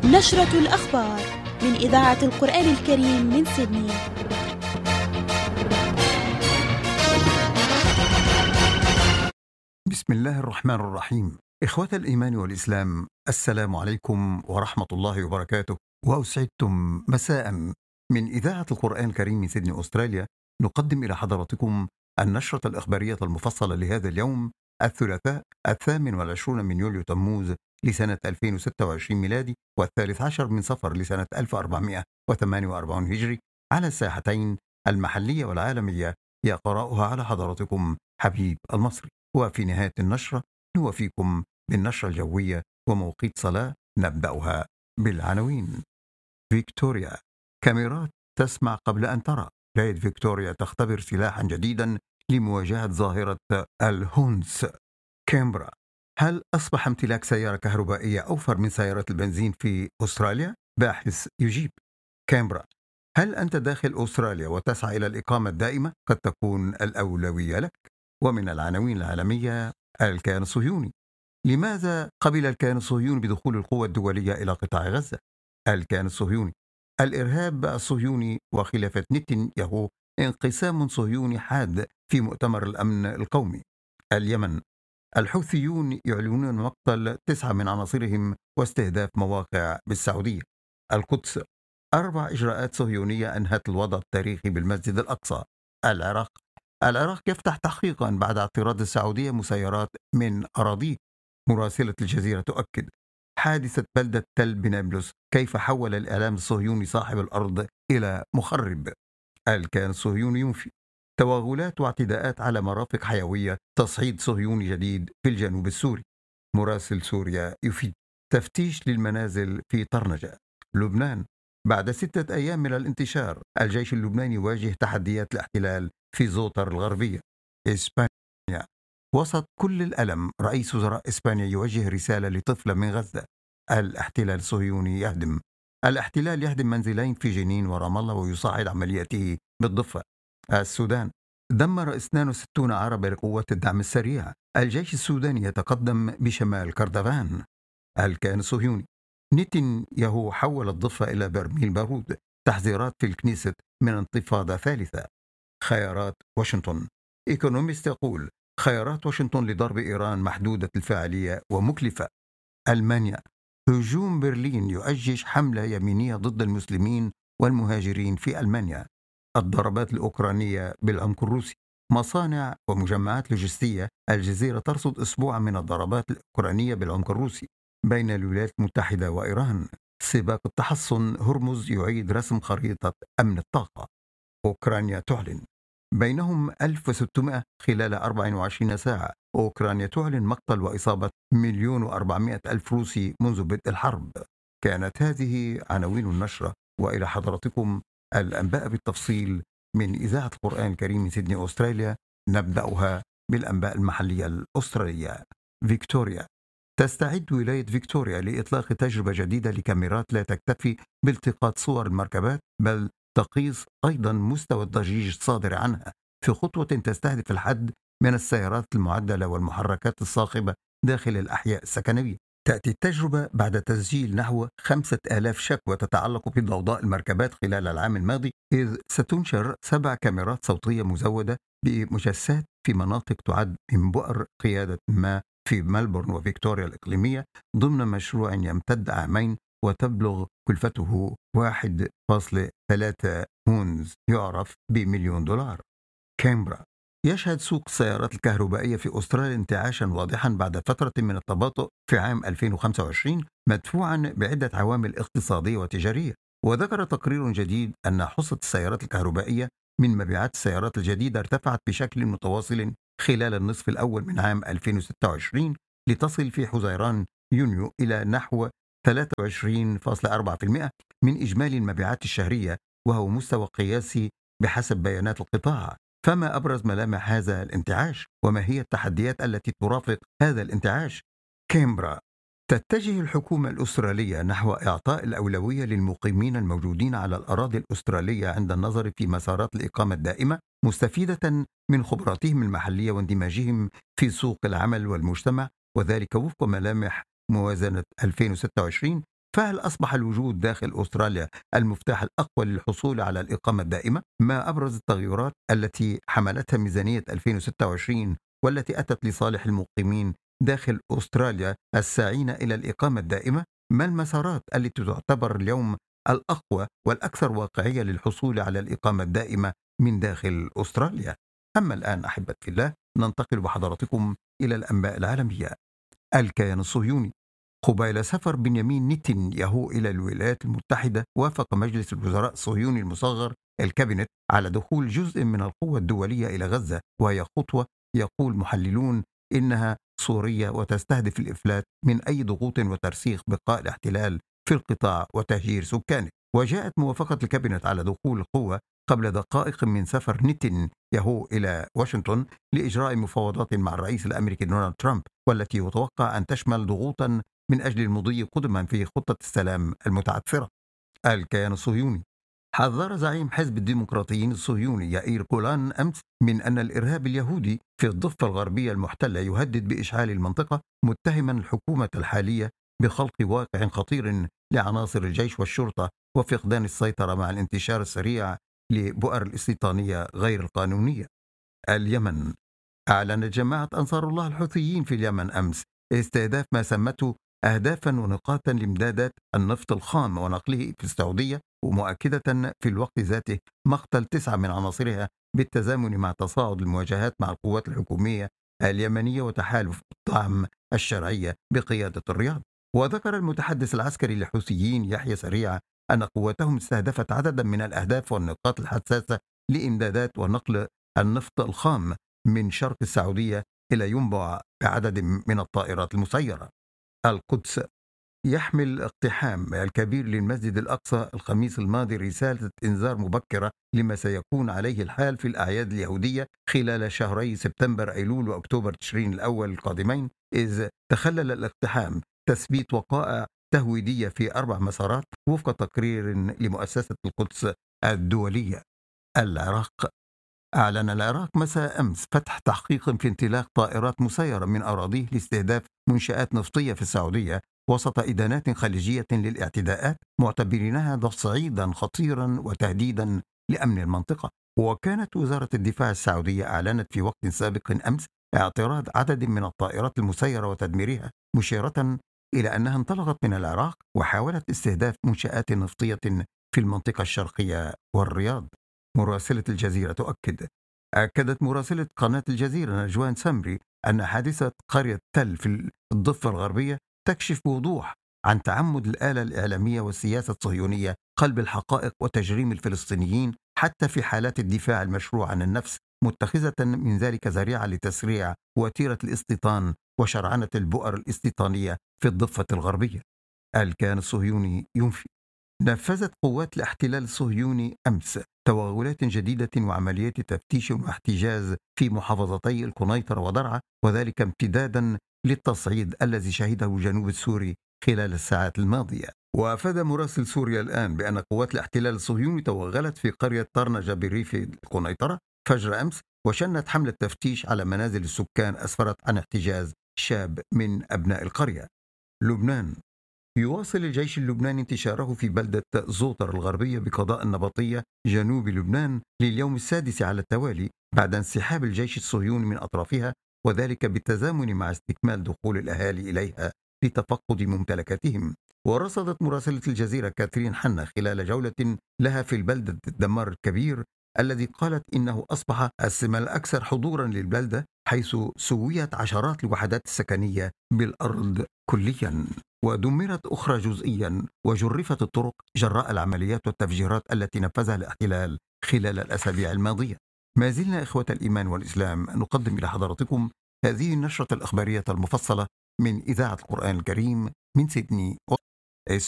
نشرة الأخبار من إذاعة القرآن الكريم من سيدني. بسم الله الرحمن الرحيم. إخوة الإيمان والإسلام، السلام عليكم ورحمة الله وبركاته، وأسعدتم مساء. من إذاعة القرآن الكريم من سيدني أستراليا نقدم إلى حضراتكم النشرة الإخبارية المفصلة لهذا اليوم الثلاثاء 28 من يوليو تموز لسنة 2026 ميلادي، و13 من صفر لسنة 1448 هجري، على الساحتين المحلية والعالمية. يقرأها على حضراتكم حبيب المصري. وفي نهاية النشرة نوافيكم بالنشرة الجوية وموقيت صلاة. نبدأها بالعناوين. فيكتوريا، كاميرات تسمع قبل أن ترى. ولاية فيكتوريا تختبر سلاحا جديدا لمواجهة ظاهرة الهونس. كامبرا، هل أصبح امتلاك سيارة كهربائية أوفر من سيارات البنزين في أستراليا؟ باحث يجيب. كامبرا، هل أنت داخل أستراليا وتسعى إلى الإقامة الدائمة؟ قد تكون الأولوية لك. ومن العناوين العالمية، الكيان الصهيوني، لماذا قبل الكيان الصهيوني بدخول القوى الدولية إلى قطاع غزة؟ الكيان الصهيوني، الإرهاب الصهيوني وخلافة نتنياهو، انقسام صهيوني حاد في مؤتمر الأمن القومي. اليمن، الحوثيون يعلنون مقتل 9 من عناصرهم واستهداف مواقع بالسعودية. القدس، 4 إجراءات صهيونية أنهت الوضع التاريخي بالمسجد الأقصى. العراق يفتح تحقيقا بعد اعتراض السعودية مسيرات من أراضيه. مراسلة الجزيرة تؤكد حادثة بلدة تل بنابلس، كيف حول الإعلام الصهيوني صاحب الأرض إلى مخرب. الكيان الصهيوني ينفي توغلات واعتداءات على مرافق حيوية، تصعيد صهيوني جديد في الجنوب السوري. مراسل سوريا يفيد تفتيش للمنازل في طرنجة. لبنان، بعد 6 أيام من الانتشار، الجيش اللبناني يواجه تحديات الاحتلال في زوطر الغربية. إسبانيا، وسط كل الألم، رئيس وزراء إسبانيا يوجه رسالة لطفلة من غزة. الاحتلال الصهيوني الاحتلال يهدم منزلين في جنين ورام الله ويصعد عملياته بالضفة. السودان، دمر 62 عربة لقوات الدعم السريع. الجيش السوداني يتقدم بشمال كردفان. الكيان الصهيوني، نتنياهو حول الضفة إلى برميل بارود. تحذيرات في الكنيست من انتفاضة ثالثة. خيارات واشنطن، إيكونوميست يقول خيارات واشنطن لضرب إيران محدودة الفاعلية ومكلفة. ألمانيا، هجوم برلين يؤجج حملة يمينية ضد المسلمين والمهاجرين في ألمانيا. الضربات الأوكرانية بالعمق الروسي، مصانع ومجمعات لوجستية. الجزيرة ترصد أسبوعا من الضربات الأوكرانية بالعمق الروسي بين الولايات المتحدة وإيران. سباق التحصن، هرمز يعيد رسم خريطة أمن الطاقة. أوكرانيا تعلن بينهم 1600 خلال 24 ساعة. أوكرانيا تعلن مقتل وإصابة 1,400,000 روسي منذ بدء الحرب. كانت هذه عناوين النشرة، وإلى حضرتكم الأنباء بالتفصيل من إذاعة القرآن الكريم من سيدني أستراليا. نبدأها بالأنباء المحلية الأسترالية. فيكتوريا، تستعد ولاية فيكتوريا لإطلاق تجربة جديدة لكاميرات لا تكتفي بالتقاط صور المركبات، بل تقيس أيضا مستوى الضجيج الصادر عنها، في خطوة تستهدف الحد من السيارات المعدلة والمحركات الصاخبة داخل الأحياء السكنية. تأتي التجربة بعد تسجيل نحو 5,000 شكوى تتعلق بضوضاء المركبات خلال العام الماضي، إذ ستنشر 7 كاميرات صوتية مزودة بمجسات في مناطق تعد من بؤر قيادة ما في ملبورن وفيكتوريا الإقليمية، ضمن مشروع يمتد عامين وتبلغ كلفته 1.3 هونز يعرف ب1,000,000 دولار. كامبرا، يشهد سوق السيارات الكهربائية في أستراليا انتعاشا واضحا بعد فترة من التباطؤ في عام 2025، مدفوعا بعدة عوامل اقتصادية وتجارية. وذكر تقرير جديد أن حصة السيارات الكهربائية من مبيعات السيارات الجديدة ارتفعت بشكل متواصل خلال النصف الأول من عام 2026، لتصل في حزيران يونيو إلى نحو 23.4% من إجمالي المبيعات الشهرية، وهو مستوى قياسي بحسب بيانات القطاع. فما أبرز ملامح هذا الانتعاش؟ وما هي التحديات التي ترافق هذا الانتعاش؟ كامبرا، تتجه الحكومة الأسترالية نحو إعطاء الأولوية للمقيمين الموجودين على الأراضي الأسترالية عند النظر في مسارات الإقامة الدائمة، مستفيدة من خبراتهم المحلية واندماجهم في سوق العمل والمجتمع، وذلك وفق ملامح موازنة 2026 فهل أصبح الوجود داخل أستراليا المفتاح الأقوى للحصول على الإقامة الدائمة؟ ما أبرز التغيرات التي حملتها ميزانية 2026 والتي أتت لصالح المقيمين داخل أستراليا الساعين إلى الإقامة الدائمة؟ ما المسارات التي تعتبر اليوم الأقوى والأكثر واقعية للحصول على الإقامة الدائمة من داخل أستراليا؟ أما الآن أحبة في الله، ننتقل بحضراتكم إلى الأنباء العالمية. الكيان الصهيوني. قبيل سفر بنيامين نتنياهو إلى الولايات المتحدة، وافق مجلس الوزراء الصهيوني المصغر الكابينت على دخول جزء من القوة الدولية إلى غزة، وهي خطوة يقول محللون إنها صورية وتستهدف الإفلات من أي ضغوط وترسيخ بقاء الاحتلال في القطاع وتهجير سكانه. وجاءت موافقة الكابينت على دخول القوة قبل دقائق من سفر نتنياهو إلى واشنطن لإجراء مفاوضات مع الرئيس الأمريكي دونالد ترامب، والتي يتوقع أن تشمل ضغوطا من أجل المضي قدما في خطة السلام المتعثرة. الكيان الصهيوني. حذر زعيم حزب الديمقراطيين الصهيوني يائير جولان أمس من أن الإرهاب اليهودي في الضفة الغربية المحتلة يهدد بإشعال المنطقة، متهما الحكومة الحالية بخلق واقع خطير لعناصر الجيش والشرطة وفقدان السيطرة مع الانتشار السريع لبؤر الاستيطانية غير القانونية. اليمن. أعلنت جماعة أنصار الله الحوثيين في اليمن أمس استهداف ما سمته أهدافا ونقاطا لإمدادات النفط الخام ونقله في السعودية، ومؤكدة في الوقت ذاته مقتل 9 من عناصرها بالتزامن مع تصاعد المواجهات مع القوات الحكومية اليمنية وتحالف الطعم الشرعية بقيادة الرياض. وذكر المتحدث العسكري للحوثيين يحيى سريع أن قواتهم استهدفت عددا من الأهداف والنقاط الحساسة لإمدادات ونقل النفط الخام من شرق السعودية إلى ينبع بعدد من الطائرات المسيرة. القدس. يحمل الاقتحام الكبير للمسجد الأقصى الخميس الماضي رسالة إنذار مبكرة لما سيكون عليه الحال في الأعياد اليهودية خلال شهري سبتمبر أيلول وأكتوبر تشرين الأول القادمين، إذ تخلل الاقتحام تثبيت وقائع تهويدية في 4 مسارات وفق تقرير لمؤسسة القدس الدولية. العراق. أعلن العراق مساء أمس فتح تحقيق في انطلاق طائرات مسيرة من أراضيه لاستهداف منشآت نفطية في السعودية وسط إدانات خليجية للاعتداءات، معتبرينها تصعيدا خطيرا وتهديدا لأمن المنطقة. وكانت وزارة الدفاع السعودية أعلنت في وقت سابق أمس اعتراض عدد من الطائرات المسيرة وتدميرها، مشيرة إلى أنها انطلقت من العراق وحاولت استهداف منشآت نفطية في المنطقة الشرقية والرياض. مراسلة الجزيرة تؤكد. أكدت مراسلة قناة الجزيرة نجوان سمري أن حادثة قرية تل في الضفة الغربية تكشف بوضوح عن تعمد الآلة الإعلامية والسياسة الصهيونية قلب الحقائق وتجريم الفلسطينيين حتى في حالات الدفاع المشروع عن النفس، متخذة من ذلك ذريعة لتسريع وتيرة الاستيطان وشرعنة البؤر الاستيطانية في الضفة الغربية. الكيان الصهيوني ينفي. نفذت قوات الاحتلال الصهيوني أمس توغلات جديدة وعمليات تفتيش واحتجاز في محافظتي القنيطرة ودرعا، وذلك امتدادا للتصعيد الذي شهده الجنوب السوري خلال الساعات الماضية. وأفاد مراسل سوريا الآن بأن قوات الاحتلال الصهيوني توغلت في قرية طرنجة بريف القنيطرة فجر أمس وشنت حملة تفتيش على منازل السكان أسفرت عن احتجاز شاب من أبناء القرية. لبنان. يواصل الجيش اللبناني انتشاره في بلدة زوطر الغربية بقضاء النبطية جنوب لبنان لليوم السادس على التوالي بعد انسحاب الجيش الصهيوني من أطرافها، وذلك بالتزامن مع استكمال دخول الأهالي إليها لتفقد ممتلكاتهم. ورصدت مراسلة الجزيرة كاترين حنا خلال جولة لها في البلدة الدمار الكبير الذي قالت إنه أصبح السمة الأكثر حضورا للبلدة، حيث سويت عشرات الوحدات السكنية بالأرض كليا ودمرت أخرى جزئيا وجرفت الطرق جراء العمليات والتفجيرات التي نفذها الاحتلال خلال الأسابيع الماضية. ما زلنا إخوة الإيمان والإسلام نقدم إلى حضراتكم هذه النشرة الإخبارية المفصلة من إذاعة القرآن الكريم من سيدني.